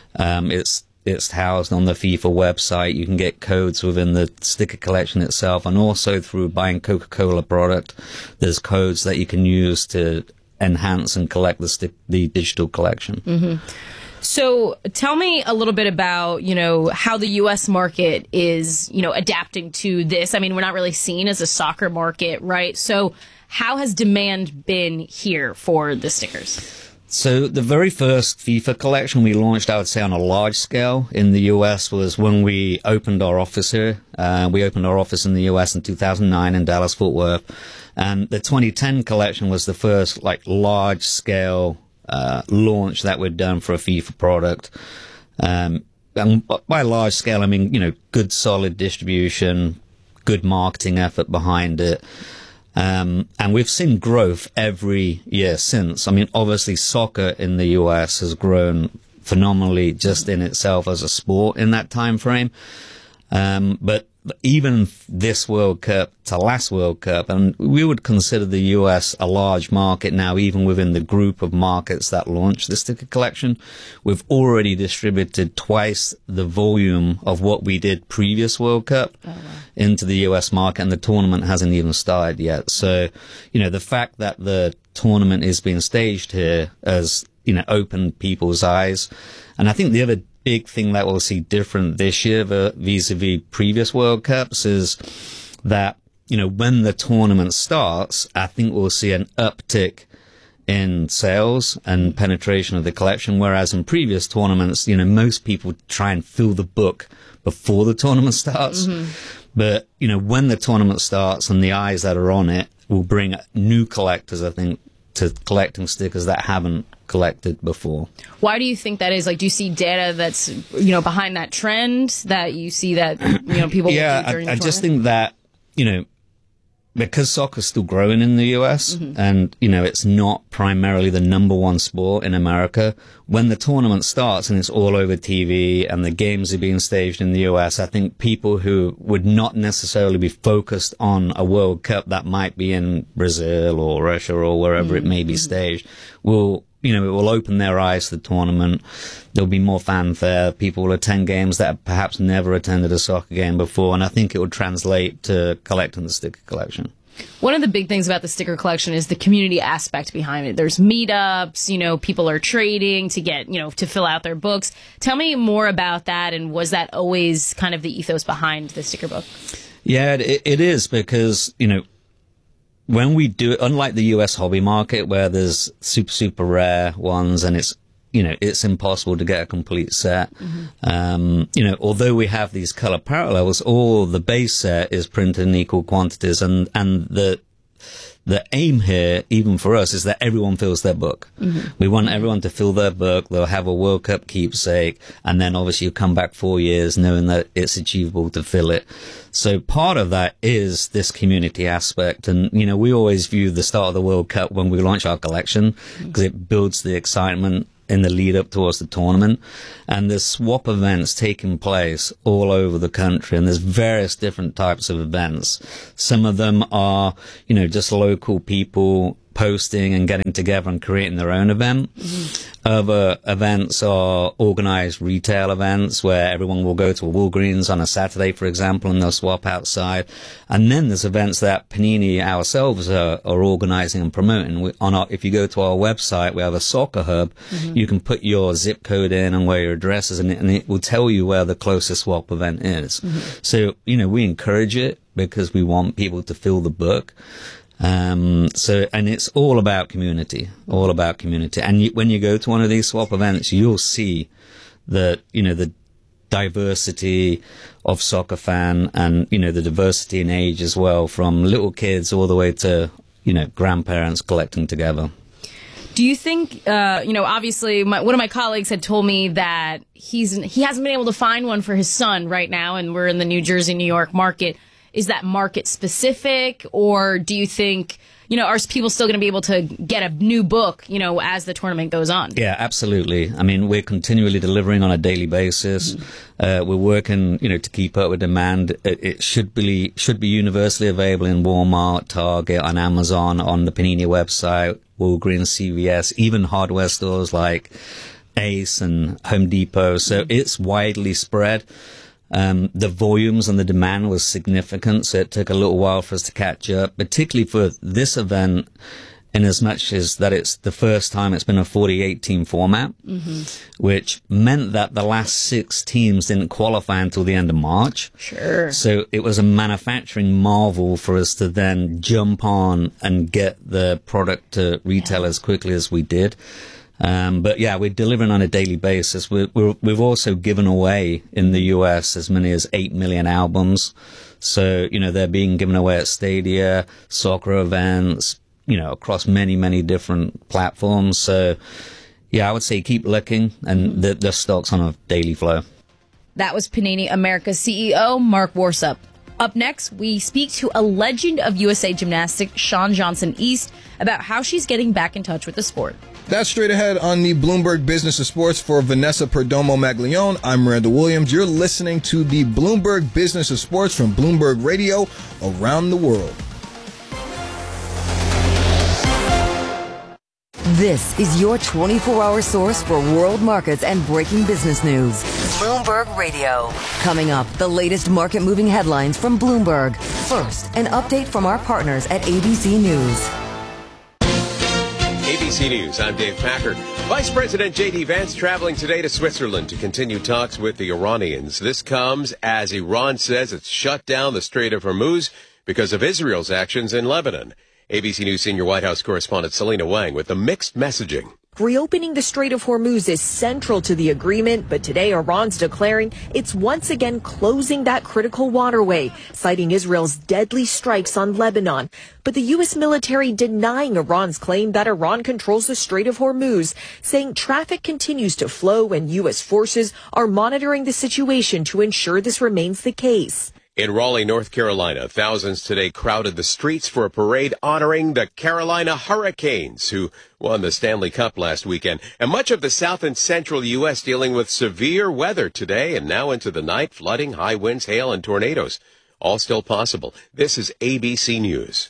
It's housed on the FIFA website. You can get codes within the sticker collection itself, and also through buying Coca-Cola product, there's codes that you can use to enhance and collect the digital collection. So tell me a little bit about, how the U.S. market is, adapting to this. We're not really seen as a soccer market, right? So how has demand been here for the stickers? So the very first FIFA collection we launched, I would say, on a large scale in the U.S. was when we opened our office here. We opened our office in the U.S. in 2009 in Dallas, Fort Worth. And the 2010 collection was the first, large scale launch that we'd done for a FIFA product. And by large scale, good solid distribution, good marketing effort behind it. And we've seen growth every year since. Obviously soccer in the US has grown phenomenally just in itself as a sport in that time frame. But even this World Cup to last World Cup, and we would consider the US a large market now, even within the group of markets that launched the sticker collection. We've already distributed twice the volume of what we did previous World Cup into the US market, and the tournament hasn't even started yet. So, the fact that the tournament is being staged here has, opened people's eyes. And I think the other big thing that we'll see different this year vis-a-vis previous World Cups is that, when the tournament starts, I think we'll see an uptick in sales and penetration of the collection, whereas in previous tournaments, most people try and fill the book before the tournament starts. But, when the tournament starts and the eyes that are on it will bring new collectors, I think, to collecting stickers that haven't collected before. Why do you think that is? Do you see data that's, behind that trend that you see that, people will do during the tournament? I just think that, because soccer's still growing in the US and, it's not primarily the number one sport in America, when the tournament starts and it's all over TV and the games are being staged in the US, I think people who would not necessarily be focused on a World Cup that might be in Brazil or Russia or wherever it may be staged will, it will open their eyes to the tournament. There'll be more fanfare. People will attend games that have perhaps never attended a soccer game before, and I think it will translate to collecting the sticker collection. One of the big things about the sticker collection is the community aspect behind it. There's meetups, people are trading to get, to fill out their books. Tell me more about that, and was that always kind of the ethos behind the sticker book? Yeah, it is, because, when we do it, unlike the US hobby market where there's super rare ones and it's, it's impossible to get a complete set. Although we have these color parallels, all the base set is printed in equal quantities, and the aim here, even for us, is that everyone fills their book. We want everyone to fill their book. They'll have a World Cup keepsake, and then obviously you come back 4 years knowing that it's achievable to fill it. So part of that is this community aspect. And, we always view the start of the World Cup when we launch our collection because it builds the excitement in the lead up towards the tournament. And there's swap events taking place all over the country, and there's various different types of events. Some of them are, just local people posting and getting together and creating their own event. Other events are organized retail events where everyone will go to a Walgreens on a Saturday, for example, and they'll swap outside. And then there's events that Panini ourselves are organizing and promoting. If you go to our website, we have a soccer hub. You can put your zip code in and where your address is, and it will tell you where the closest swap event is. So, we encourage it because we want people to fill the book. And it's all about community. And when you go to one of these swap events, you'll see that, the diversity of soccer fan and, the diversity in age as well, from little kids all the way to, grandparents collecting together. Do you think, obviously one of my colleagues had told me that he hasn't been able to find one for his son right now, and we're in the New Jersey, New York market. Is that market specific, or do you think, are people still going to be able to get a new book, as the tournament goes on? Yeah, absolutely. I mean, we're continually delivering on a daily basis. We're working, to keep up with demand. It should be universally available in Walmart, Target, on Amazon, on the Panini website, Walgreens, CVS, even hardware stores like Ace and Home Depot. So it's widely spread. The volumes and the demand was significant, so it took a little while for us to catch up, particularly for this event, in as much as that it's the first time it's been a 48-team format, which meant that the last 6 teams didn't qualify until the end of March. Sure. So it was a manufacturing marvel for us to then jump on and get the product to retail as quickly as we did. But yeah, we're delivering on a daily basis. We've also given away in the US as many as 8 million albums. So, they're being given away at stadia, soccer events, across many, many different platforms. So yeah, I would say keep looking, and the stock's on a daily flow. That was Panini America's CEO, Mark Warsup. Up next, we speak to a legend of USA Gymnastics, Shawn Johnson-East, about how she's getting back in touch with the sport. That's straight ahead on the Bloomberg Business of Sports. For Vanessa Perdomo-Maglione, I'm Miranda Williams. You're listening to the Bloomberg Business of Sports from Bloomberg Radio around the world. This is your 24-hour source for world markets and breaking business news. Bloomberg Radio. Coming up, the latest market-moving headlines from Bloomberg. First, an update from our partners at ABC News. ABC News, I'm Dave Packard. Vice President J.D. Vance traveling today to Switzerland to continue talks with the Iranians. This comes as Iran says it's shut down the Strait of Hormuz because of Israel's actions in Lebanon. ABC News senior White House correspondent Selena Wang with the mixed messaging. Reopening the Strait of Hormuz is central to the agreement, but today Iran's declaring it's once again closing that critical waterway, citing Israel's deadly strikes on Lebanon. But the U.S. military denying Iran's claim that Iran controls the Strait of Hormuz, saying traffic continues to flow and U.S. forces are monitoring the situation to ensure this remains the case. In Raleigh, North Carolina, thousands today crowded the streets for a parade honoring the Carolina Hurricanes, who won the Stanley Cup last weekend. And much of the south and central U.S. dealing with severe weather today and now into the night, flooding, high winds, hail, and tornadoes. All still possible. This is ABC News.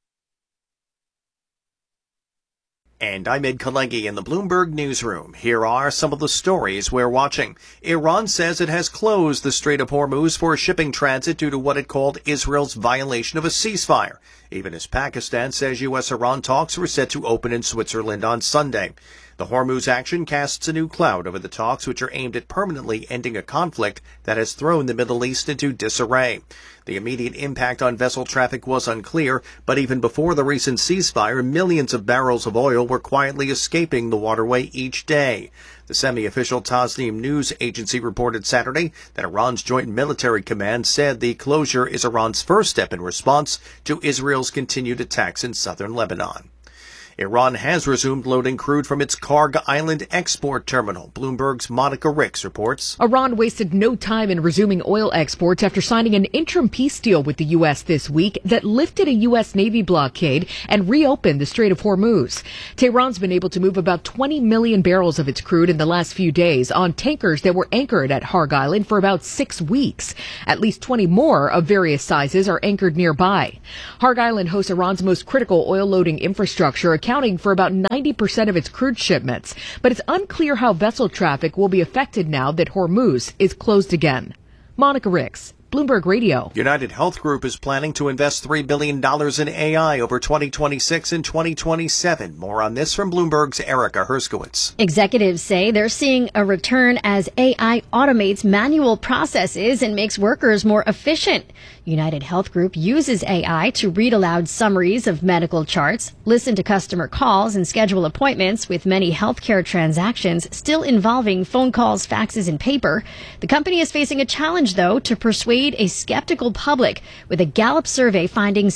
And I'm Ed Kalengi in the Bloomberg Newsroom. Here are some of the stories we're watching. Iran says it has closed the Strait of Hormuz for shipping transit due to what it called Israel's violation of a ceasefire, even as Pakistan says U.S.-Iran talks were set to open in Switzerland on Sunday. The Hormuz action casts a new cloud over the talks, which are aimed at permanently ending a conflict that has thrown the Middle East into disarray. The immediate impact on vessel traffic was unclear, but even before the recent ceasefire, millions of barrels of oil were quietly escaping the waterway each day. The semi-official Tasnim news agency reported Saturday that Iran's Joint Military Command said the closure is Iran's first step in response to Israel's continued attacks in southern Lebanon. Iran has resumed loading crude from its Karg Island export terminal. Bloomberg's Monica Ricks reports. Iran wasted no time in resuming oil exports after signing an interim peace deal with the U.S. this week that lifted a U.S. Navy blockade and reopened the Strait of Hormuz. Tehran's been able to move about 20 million barrels of its crude in the last few days on tankers that were anchored at Karg Island for about 6 weeks. At least 20 more of various sizes are anchored nearby. Karg Island hosts Iran's most critical oil loading infrastructure, accounting for about 90% of its crude shipments. But it's unclear how vessel traffic will be affected now that Hormuz is closed again. Monica Ricks, Bloomberg Radio. United Health Group is planning to invest $3 billion in AI over 2026 and 2027. More on this from Bloomberg's Erica Herskowitz. Executives say they're seeing a return as AI automates manual processes and makes workers more efficient. United Health Group uses AI to read aloud summaries of medical charts, listen to customer calls, and schedule appointments, with many healthcare transactions still involving phone calls, faxes, and paper. The company is facing a challenge, though, to persuade a skeptical public, with a Gallup survey finding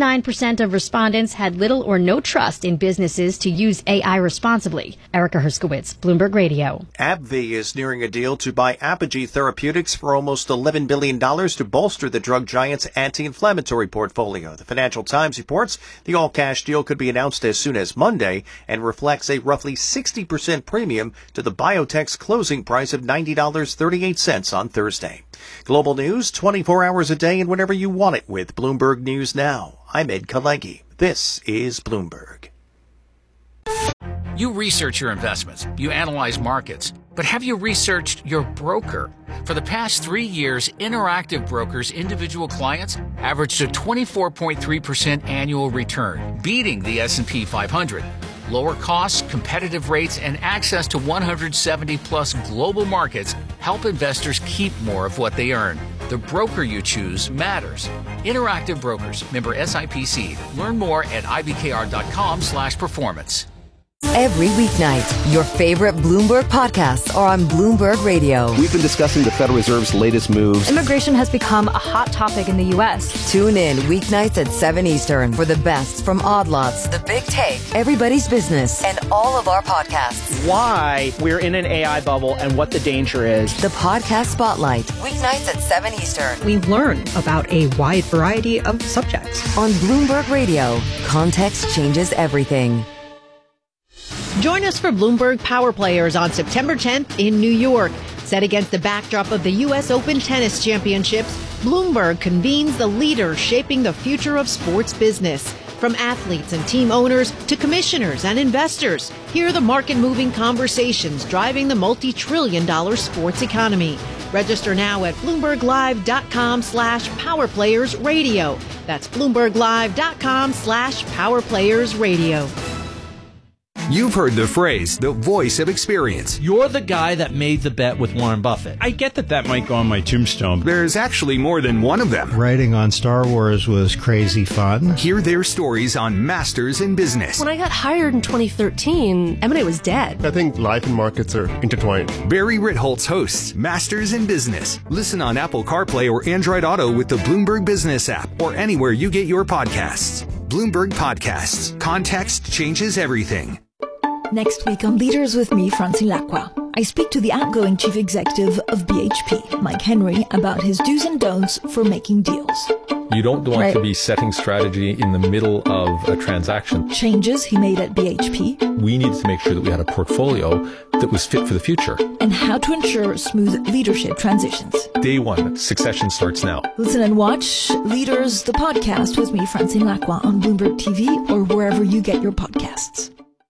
69% of respondents had little or no trust in businesses to use AI responsibly. Erica Herskowitz, Bloomberg Radio. AbbVie is nearing a deal to buy Apogee Therapeutics for almost $11 billion to bolster the drug giant's anti-inflammatory portfolio. The Financial Times reports the all-cash deal could be announced as soon as Monday and reflects a roughly 60% premium to the biotech's closing price of $90.38 on Thursday. Global news 24 hours a day and whenever you want it with Bloomberg News Now. I'm Ed Kalegi. This is Bloomberg. You research your investments, you analyze markets, but have you researched your broker? For the past 3 years, Interactive Brokers' individual clients averaged a 24.3% annual return, beating the S&P 500. Lower costs, competitive rates, and access to 170-plus global markets help investors keep more of what they earn. The broker you choose matters. Interactive Brokers, member SIPC. Learn more at ibkr.com/performance. Every weeknight, your favorite Bloomberg podcasts are on Bloomberg Radio. We've been discussing the Federal Reserve's latest moves. Immigration has become a hot topic in the U.S. Tune in weeknights at 7 Eastern for the best from Odd Lots, The Big Take, Everybody's Business, and all of our podcasts. Why we're in an AI bubble and what the danger is. The Podcast Spotlight, weeknights at 7 Eastern. We learn about a wide variety of subjects. On Bloomberg Radio, context changes everything. Join us for Bloomberg Power Players on September 10th in New York. Set against the backdrop of the U.S. Open Tennis Championships, Bloomberg convenes the leaders shaping the future of sports business. From athletes and team owners to commissioners and investors, hear the market-moving conversations driving the multi-trillion-dollar sports economy. Register now at BloombergLive.com/PowerPlayersRadio. That's BloombergLive.com/PowerPlayersRadio. You've heard the phrase, the voice of experience. You're the guy that made the bet with Warren Buffett. I get that might go on my tombstone. There's actually more than one of them. Writing on Star Wars was crazy fun. Hear their stories on Masters in Business. When I got hired in 2013, M&A was dead. I think life and markets are intertwined. Barry Ritholtz hosts Masters in Business. Listen on Apple CarPlay or Android Auto with the Bloomberg Business app or anywhere you get your podcasts. Bloomberg Podcasts. Context changes everything. Next week on Leaders with me, Francine Lacqua, I speak to the outgoing chief executive of BHP, Mike Henry, about his do's and don'ts for making deals. You don't want to be setting strategy in the middle of a transaction. Changes he made at BHP. We needed to make sure that we had a portfolio that was fit for the future. And how to ensure smooth leadership transitions. Day one, succession starts now. Listen and watch Leaders, the podcast with me, Francine Lacqua, on Bloomberg TV or wherever you get your podcasts.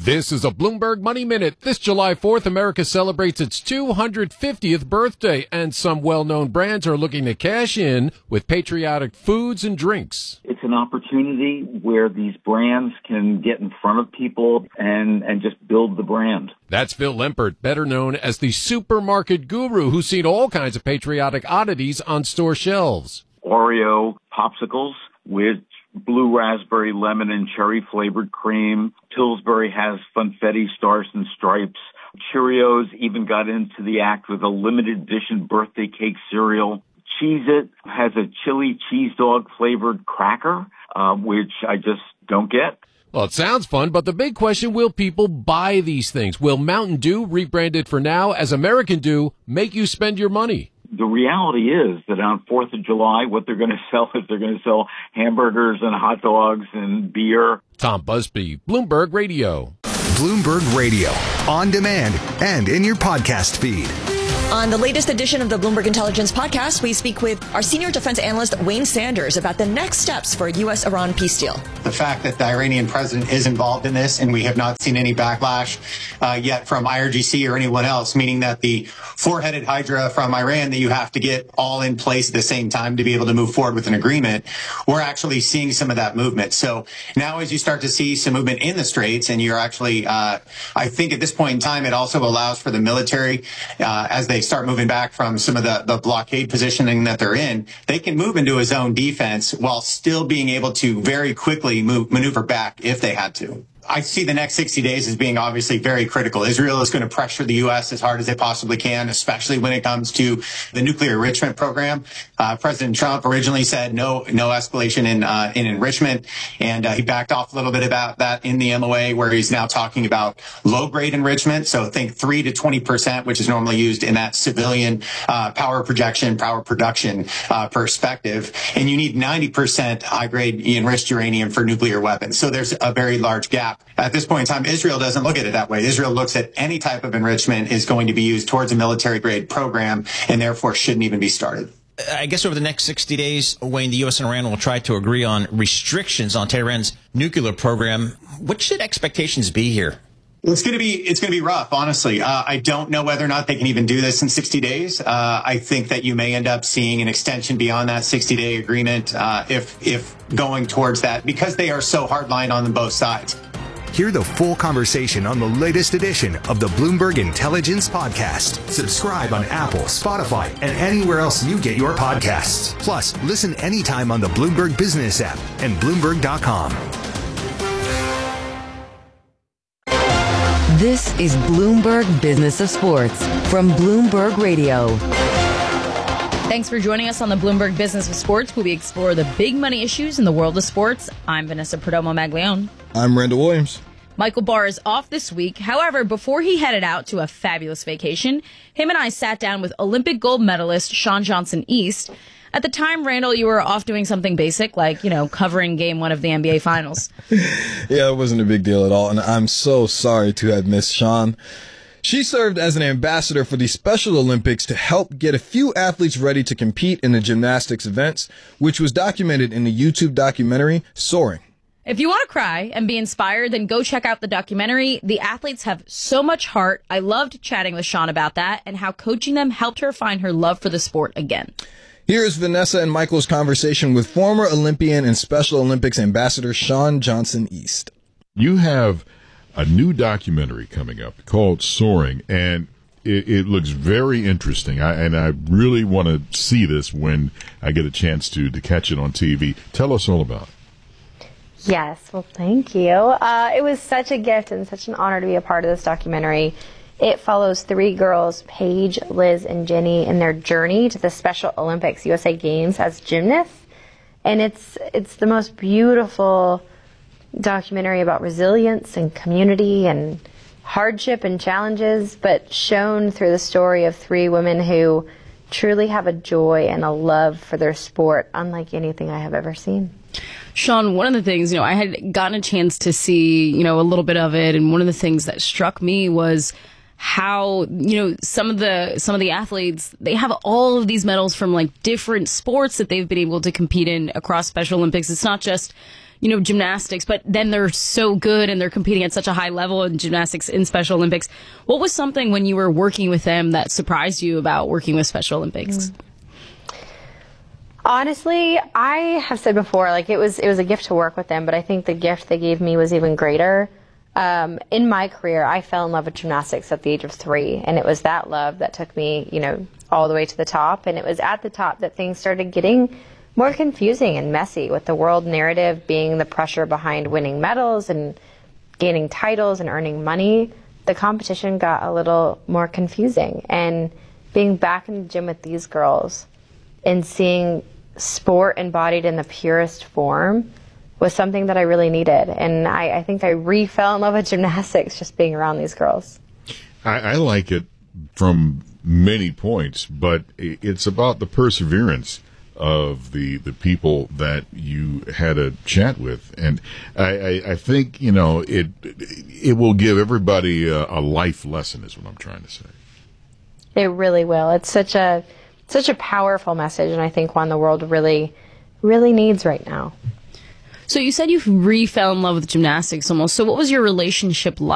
This is a Bloomberg Money Minute. This July 4th, America celebrates its 250th birthday, and some well-known brands are looking to cash in with patriotic foods and drinks. It's an opportunity where these brands can get in front of people and just build the brand. That's Phil Lempert, better known as the supermarket guru, who's seen all kinds of patriotic oddities on store shelves. Oreo popsicles with blue raspberry, lemon, and cherry flavored cream. Pillsbury has funfetti stars and stripes. Cheerios even got into the act with a limited edition birthday cake cereal. Cheez-It has a chili cheese dog flavored cracker, which I just don't get. Well, it sounds fun, but the big question, will people buy these things? Will Mountain Dew, rebranded for now as American Dew, make you spend your money? The reality is that on 4th of July, what they're going to sell is they're going to sell hamburgers and hot dogs and beer. Tom Busby, Bloomberg Radio. Bloomberg Radio, on demand and in your podcast feed. On the latest edition of the Bloomberg Intelligence Podcast, we speak with our senior defense analyst, Wayne Sanders, about the next steps for a U.S.-Iran peace deal. The fact that the Iranian president is involved in this, and we have not seen any backlash yet from IRGC or anyone else, meaning that the four-headed hydra from Iran that you have to get all in place at the same time to be able to move forward with an agreement, we're actually seeing some of that movement. So now as you start to see some movement in the Straits, and you're actually, I think at this point in time, it also allows for the military, as they start moving back from some of the blockade positioning that they're in, they can move into a zone defense while still being able to very quickly maneuver back if they had to. I see the next 60 days as being obviously very critical. Israel is going to pressure the U.S. as hard as they possibly can, especially when it comes to the nuclear enrichment program. President Trump originally said no escalation in enrichment, and he backed off a little bit about that in the MOA, where he's now talking about low-grade enrichment. So think 3 to 20%, which is normally used in that civilian power production perspective. And you need 90% high-grade enriched uranium for nuclear weapons. So there's a very large gap. At this point in time, Israel doesn't look at it that way. Israel looks at any type of enrichment is going to be used towards a military-grade program and therefore shouldn't even be started. I guess over the next 60 days, Wayne, the U.S. and Iran will try to agree on restrictions on Tehran's nuclear program. What should expectations be here? It's going to be rough, honestly. I don't know whether or not they can even do this in 60 days. I think that you may end up seeing an extension beyond that 60-day agreement if going towards that, because they are so hardline on both sides. Hear the full conversation on the latest edition of the Bloomberg Intelligence Podcast. Subscribe on Apple, Spotify, and anywhere else you get your podcasts. Plus, listen anytime on the Bloomberg Business app and Bloomberg.com. This is Bloomberg Business of Sports from Bloomberg Radio. Thanks for joining us on the Bloomberg Business of Sports, where we explore the big money issues in the world of sports. I'm Vanessa Perdomo-Maglione. I'm Randall Williams. Michael Barr is off this week. However, before he headed out to a fabulous vacation, him and I sat down with Olympic gold medalist Shawn Johnson-East. At the time, Randall, you were off doing something basic, like, covering Game 1 of the NBA Finals. Yeah, it wasn't a big deal at all, and I'm so sorry to have missed Shawn. She served as an ambassador for the Special Olympics to help get a few athletes ready to compete in the gymnastics events, which was documented in the YouTube documentary Soaring. If you want to cry and be inspired, then go check out the documentary. The athletes have so much heart. I loved chatting with Shawn about that and how coaching them helped her find her love for the sport again. Here is Vanessa and Michael's conversation with former Olympian and Special Olympics ambassador Shawn Johnson-East. You have a new documentary coming up called Soaring, and it looks very interesting. I really want to see this when I get a chance to catch it on TV. Tell us all about it. Yes, well, thank you. It was such a gift and such an honor to be a part of this documentary. It follows three girls, Paige, Liz, and Jenny, in their journey to the Special Olympics USA Games as gymnasts. And it's the most beautiful documentary about resilience and community and hardship and challenges, but shown through the story of three women who truly have a joy and a love for their sport unlike anything I have ever seen. Shawn, one of the things, I had gotten a chance to see, a little bit of it, and one of the things that struck me was how, some of the athletes, they have all of these medals from different sports that they've been able to compete in across Special Olympics. It's not just, gymnastics, but then they're so good and they're competing at such a high level in gymnastics in Special Olympics. What was something when you were working with them that surprised you about working with Special Olympics? Honestly, I have said before, it was a gift to work with them, but I think the gift they gave me was even greater. In my career, I fell in love with gymnastics at the age of 3, and it was that love that took me, all the way to the top. And it was at the top that things started getting more confusing and messy, with the world narrative being the pressure behind winning medals and gaining titles and earning money. The competition got a little more confusing, and being back in the gym with these girls and seeing sport embodied in the purest form was something that I really needed. And I think I fell in love with gymnastics just being around these girls. I like it from many points, but it's about the perseverance of the people that you had a chat with. And I think, it will give everybody a life lesson is what I'm trying to say. It really will. It's such a powerful message, and I think one the world really, really needs right now. So you said you fell in love with gymnastics almost. So what was your relationship like?